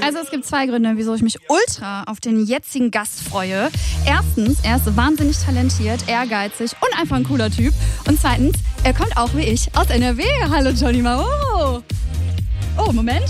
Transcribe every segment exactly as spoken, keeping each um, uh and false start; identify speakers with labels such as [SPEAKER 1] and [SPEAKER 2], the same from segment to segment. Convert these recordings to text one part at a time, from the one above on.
[SPEAKER 1] Also es gibt zwei Gründe, wieso ich mich ultra auf den jetzigen Gast freue. Erstens, er ist wahnsinnig talentiert, ehrgeizig und einfach ein cooler Typ. Und zweitens, er kommt auch wie ich aus N R W. Hallo Johnny Mahoro. Oh, Moment.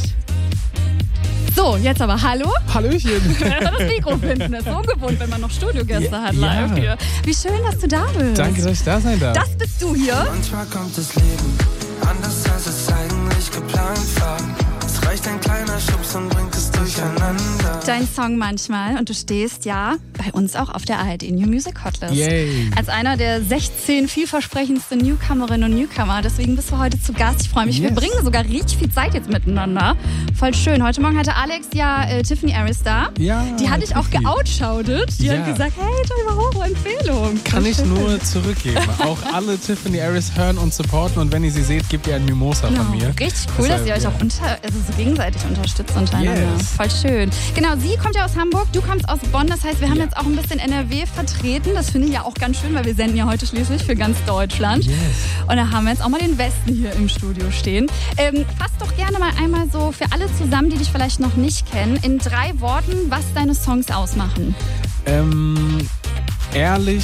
[SPEAKER 1] So, jetzt aber hallo.
[SPEAKER 2] Hallöchen.
[SPEAKER 1] Das Mikro finden, das ist so ungewohnt, wenn man noch Studiogäste
[SPEAKER 2] Ja,
[SPEAKER 1] hat live
[SPEAKER 2] ja.
[SPEAKER 1] hier. Wie schön, dass du da bist.
[SPEAKER 2] Danke, dass ich da sein darf.
[SPEAKER 1] Das bist du hier.
[SPEAKER 3] Manchmal kommt das Leben anders, als es eigentlich geplant war. Es reicht ein kleiner Schubs und bringt es durcheinander.
[SPEAKER 1] Dein Song manchmal und du stehst ja bei uns auch auf der A R D New Music Hotlist.
[SPEAKER 2] Yay.
[SPEAKER 1] Als einer der sechzehn vielversprechendsten Newcomerinnen und Newcomer. Deswegen bist du heute zu Gast. Ich freue mich.
[SPEAKER 2] Yes.
[SPEAKER 1] Wir bringen sogar richtig viel Zeit jetzt miteinander. Voll schön. Heute Morgen hatte Alex ja äh, Tiffany Harris da.
[SPEAKER 2] Ja,
[SPEAKER 1] Die hatte ich auch
[SPEAKER 2] Tiffy.
[SPEAKER 1] geoutshoutet. Die
[SPEAKER 2] Ja.
[SPEAKER 1] hat gesagt, hey, Johnny Mahoro, Empfehlung.
[SPEAKER 2] Kann
[SPEAKER 1] Voll
[SPEAKER 2] ich
[SPEAKER 1] schön.
[SPEAKER 2] nur zurückgeben. Auch alle Tiffany Harris hören und supporten und wenn ihr sie seht, gebt ihr ein Mimosa
[SPEAKER 1] Genau.
[SPEAKER 2] von mir.
[SPEAKER 1] Richtig cool, dass
[SPEAKER 2] Deshalb,
[SPEAKER 1] ihr euch
[SPEAKER 2] ja.
[SPEAKER 1] auch unter, also so gegenseitig unterstützt untereinander.
[SPEAKER 2] Yes.
[SPEAKER 1] Voll schön. Genau, sie kommt ja aus Hamburg, du kommst aus Bonn. Das heißt, wir haben
[SPEAKER 2] Ja.
[SPEAKER 1] jetzt auch ein bisschen N R W vertreten. Das finde ich ja auch ganz schön, weil wir senden ja heute schließlich für ganz Deutschland.
[SPEAKER 2] Yes.
[SPEAKER 1] Und da haben wir jetzt auch mal den Westen hier im Studio stehen. Ähm, fass doch gerne mal einmal so für alle zusammen, die dich vielleicht noch nicht kennen, in drei Worten, was deine Songs ausmachen.
[SPEAKER 2] Ähm, ehrlich,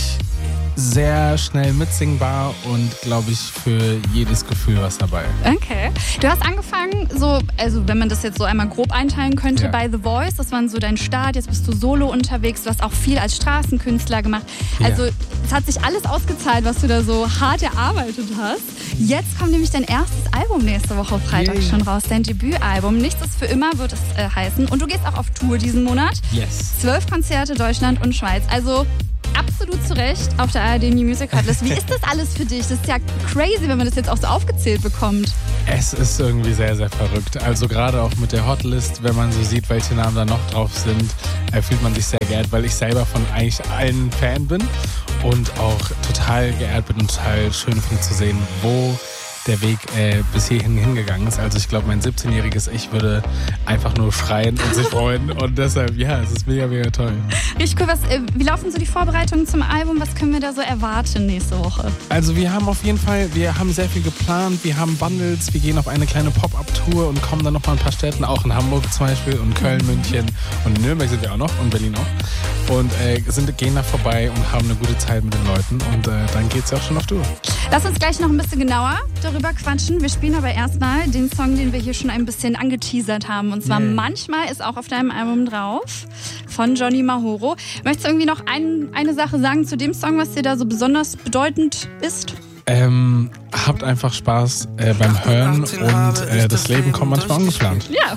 [SPEAKER 2] sehr schnell mitsingbar und glaube ich für jedes Gefühl was dabei.
[SPEAKER 1] Okay. Du hast angefangen, so, also wenn man das jetzt so einmal grob einteilen könnte,
[SPEAKER 2] Ja.
[SPEAKER 1] bei The Voice, das war so dein Start, jetzt bist du solo unterwegs, du hast auch viel als Straßenkünstler gemacht.
[SPEAKER 2] Ja.
[SPEAKER 1] Also es hat sich alles ausgezahlt, was du da so hart erarbeitet hast. Jetzt kommt nämlich dein erstes Album nächste Woche Freitag
[SPEAKER 2] Yay.
[SPEAKER 1] schon raus, dein Debütalbum. Nichts ist für immer, wird es äh, heißen. Und du gehst auch auf Tour diesen Monat.
[SPEAKER 2] Yes.
[SPEAKER 1] Zwölf Konzerte, Deutschland und Schweiz. Also absolut zu Recht auf der A R D New Music Hotlist. Wie ist das alles für dich? Das ist ja crazy, wenn man das jetzt auch so aufgezählt bekommt.
[SPEAKER 2] Es ist irgendwie sehr, sehr verrückt. Also gerade auch mit der Hotlist, wenn man so sieht, welche Namen da noch drauf sind, äh, fühlt man sich sehr geehrt, weil ich selber von eigentlich allen Fan bin und auch total geehrt bin und total schön finde zu sehen, wo der Weg äh, bis hierhin hingegangen ist. Also ich glaube, mein siebzehnjähriges Ich würde einfach nur schreien und sich freuen und deshalb, ja, es ist mega, mega toll.
[SPEAKER 1] Richtig cool. Was, äh, wie laufen so die Vorbereitungen zum Album? Was können wir da so erwarten nächste Woche?
[SPEAKER 2] Also wir haben auf jeden Fall, wir haben sehr viel geplant, wir haben Bundles, wir gehen auf eine kleine Pop-Up-Tour und kommen dann noch mal ein paar Städten, auch in Hamburg zum Beispiel und Köln, München und in Nürnberg sind wir auch noch und Berlin auch und äh, sind, gehen da vorbei und haben eine gute Zeit mit den Leuten und äh, dann geht's ja auch schon auf Tour.
[SPEAKER 1] Lass uns gleich noch ein bisschen genauer darüber quatschen. Wir spielen aber erstmal den Song, den wir hier schon ein bisschen angeteasert haben. Und zwar
[SPEAKER 2] Yeah.
[SPEAKER 1] Manchmal ist auch auf deinem Album drauf von Johnny Mahoro. Möchtest du irgendwie noch ein, eine Sache sagen zu dem Song, was dir da so besonders bedeutend ist?
[SPEAKER 2] Ähm, habt einfach Spaß äh, beim Hören und äh, das Leben kommt manchmal ungeplant.
[SPEAKER 1] Ja,